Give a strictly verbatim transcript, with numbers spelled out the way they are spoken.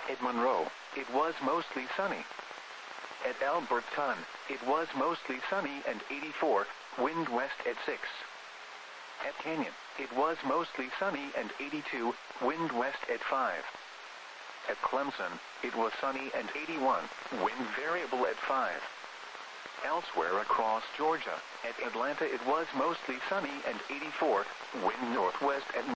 At Monroe, it was mostly sunny. At Alberton, it was mostly sunny and eighty-four, wind west at six. At Canyon, it was mostly sunny and eighty-two, wind west at five. At Clemson, it was sunny and eighty-one, wind variable at five. Elsewhere across Georgia, at Atlanta it was mostly sunny and eighty-four, wind northwest at